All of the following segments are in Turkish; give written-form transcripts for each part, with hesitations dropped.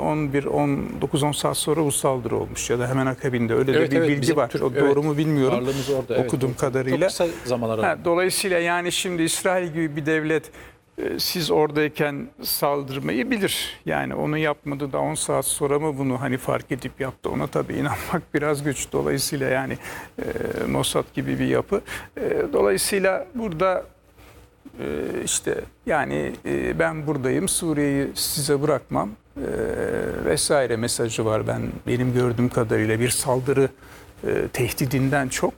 9-10 saat sonra bu saldırı olmuş ya da hemen akabinde öyle de bir bilgi var. O doğru mu bilmiyorum. Varlığımız orada, okuduğum kadarıyla. Çok kısa zamanlar. Dolayısıyla yani şimdi İsrail gibi bir devlet siz oradayken saldırmayı bilir. Yani onu yapmadı da 10 saat sonra mı bunu hani fark edip yaptı, ona tabii inanmak biraz güç. Dolayısıyla yani Mossad gibi bir yapı. Dolayısıyla burada işte yani ben buradayım, Suriye'yi size bırakmam vesaire mesajı var. Benim gördüğüm kadarıyla bir saldırı tehdidinden çok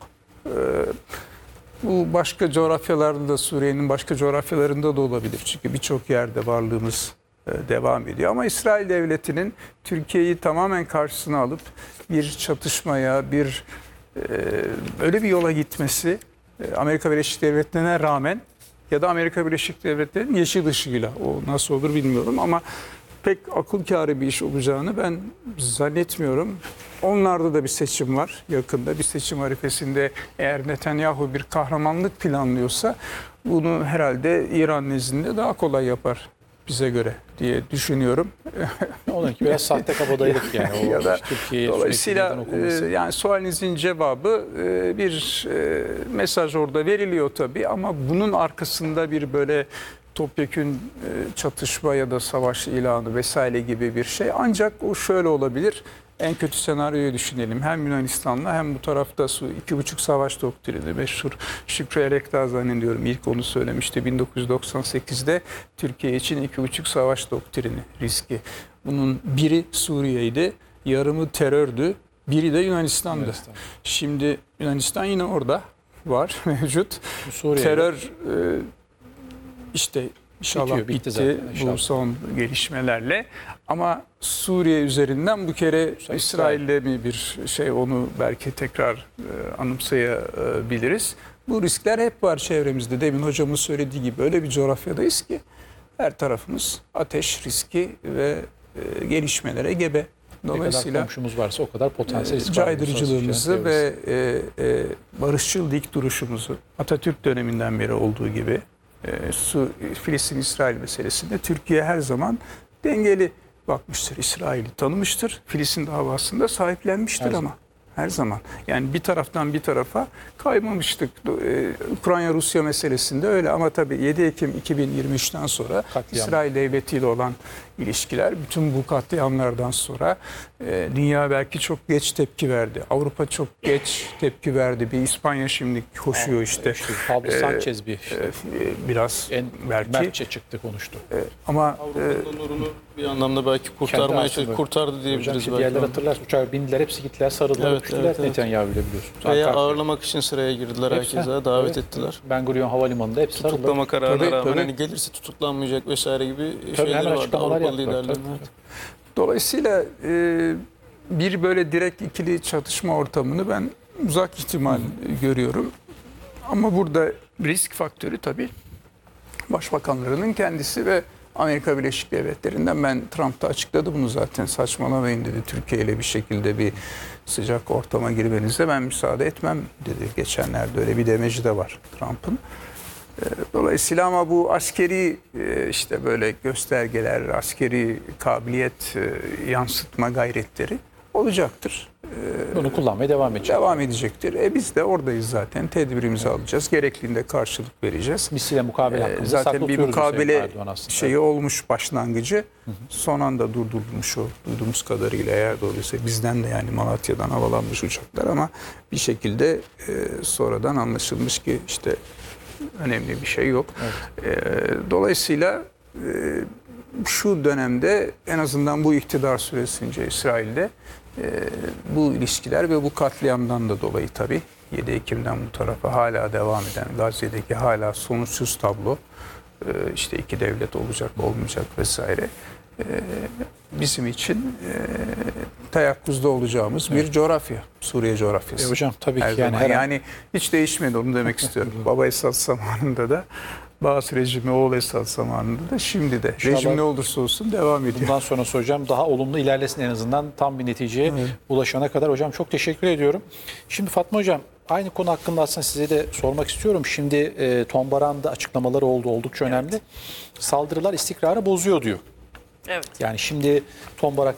bu başka coğrafyalarda da, Suriye'nin başka coğrafyalarında da olabilir. Çünkü birçok yerde varlığımız devam ediyor. Ama İsrail Devleti'nin Türkiye'yi tamamen karşısına alıp bir çatışmaya, öyle bir yola gitmesi Amerika Birleşik Devletleri'ne rağmen ya da Amerika Birleşik Devletleri'nin yeşil ışığıyla, o nasıl olur bilmiyorum ama pek akıl kârı bir iş olacağını ben zannetmiyorum. Onlarda da bir seçim var yakında. Bir seçim arifesinde eğer Netanyahu bir kahramanlık planlıyorsa bunu herhalde İran nezdinde daha kolay yapar bize göre diye düşünüyorum. Onunki biraz sahte kabadayılık yani. Ya da Türkiye'ye dolayısıyla yani sualinizin cevabı bir mesaj orada veriliyor tabii ama bunun arkasında bir böyle topyekün çatışma ya da savaş ilanı vesaire gibi bir şey. Ancak o şöyle olabilir. En kötü senaryoyu düşünelim. Hem Yunanistan'la hem bu tarafta 2,5 savaş doktrini meşhur Şükrü Elekdağ zannediyorum ilk onu söylemişti 1998'de Türkiye için 2,5 savaş doktrini riski. Bunun biri Suriye'ydi, yarımı terördü, biri de Yunanistan'dı. Şimdi Yunanistan yine orada var mevcut. Terör işte İnşallah bitti bu son gelişmelerle. Ama Suriye üzerinden bu kere İsrail'le mi bir şey, onu belki tekrar anımsayabiliriz. Bu riskler hep var çevremizde. Demin hocamın söylediği gibi öyle bir coğrafyadayız ki her tarafımız ateş riski ve gelişmelere gebe. Dolayısıyla ne kadar komşumuz varsa o kadar potansiyel risk var. Caydırıcılığımızı ve barışçıl dik duruşumuzu Atatürk döneminden beri olduğu gibi Filistin-İsrail meselesinde Türkiye her zaman dengeli bakmıştır. İsrail'i tanımıştır. Filistin davasında sahiplenmiştir ama her zaman. Yani bir taraftan bir tarafa kaymamıştık. Ukrayna-Rusya meselesinde öyle ama tabii 7 Ekim 2023'ten sonra İsrail Devleti ile olan ilişkiler, bütün bu katliamlardan sonra dünya belki çok geç tepki verdi. Avrupa çok geç tepki verdi. Bir İspanya şimdi koşuyor işte. Pablo Sanchez biraz belki mertçe çıktı, konuştu. Ama Avrupa'nın onurunu bir anlamda belki kurtardı diyebiliriz. Hocam diğerler hatırlarsın, uçağa bindiler, hepsi gittiler, sarıldılar, öpüştüler. Netanyahu ile biliyorsun. Veya ağırlamak için sıraya girdiler, herkese davet ettiler. Ben Gurion Havalimanı'nda hepsi sarıldılar. Tutuklama kararına rağmen hani gelirse tutuklanmayacak vesaire gibi şeyler vardı Avrupalı liderlerin. Dolayısıyla bir böyle direkt ikili çatışma ortamını ben uzak ihtimal görüyorum. Ama burada risk faktörü tabii başbakanlarının kendisi ve Amerika Birleşik Devletleri'nden. Ben Trump da açıkladı bunu zaten, saçmalamayın dedi, Türkiye ile bir şekilde bir sıcak ortama girmenize ben müsaade etmem dedi. Geçenlerde öyle bir demeci de var Trump'ın. Dolayısıyla ama bu askeri işte böyle göstergeler, askeri kabiliyet yansıtma gayretleri olacaktır. Bunu kullanmaya devam edecek. Devam edecektir. Biz de oradayız zaten. Tedbirimizi alacağız. Gerekliğinde karşılık vereceğiz. Misliyle mukabele hakkında zaten bir mukabele şeyi olmuş başlangıcı. Son anda durdurulmuş o duyduğumuz kadarıyla, eğer doğruysa bizden de, yani Malatya'dan havalanmış uçaklar ama bir şekilde sonradan anlaşılmış ki işte önemli bir şey yok. Dolayısıyla şu dönemde en azından bu iktidar süresince İsrail'de bu ilişkiler ve bu katliamdan da dolayı tabii 7 Ekim'den bu tarafa hala devam eden Gazze'deki hala sonuçsuz tablo, işte iki devlet olacak olmayacak vesaire, bizim için teyakkuzda olacağımız bir coğrafya, Suriye coğrafyası. Hocam tabii ki yani hiç değişmedi, onu demek istiyorum. Baba Esad zamanında da, Bağız rejimi oğul Esad zamanında da, şimdi de rejim ne olursa olsun devam ediyor. Bundan sonra hocam daha olumlu ilerlesin, en azından tam bir neticeye ulaşana kadar. Hocam çok teşekkür ediyorum. Şimdi Fatma Hocam, aynı konu hakkında aslında size de sormak istiyorum. Şimdi Tom Baran'ın da açıklamaları oldu, oldukça önemli. Saldırılar istikrarı bozuyor diyor. Evet. Yani şimdi Tom Barak